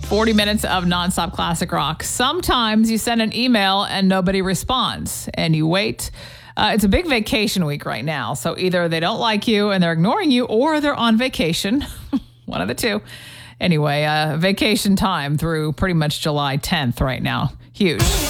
40 minutes of nonstop classic rock. Sometimes you send an email and nobody responds, and you wait. It's a big vacation week right now, so either they don't like you and they're ignoring you, or they're on vacation. One of the two. Anyway, vacation time through pretty much July 10th right now. Huge.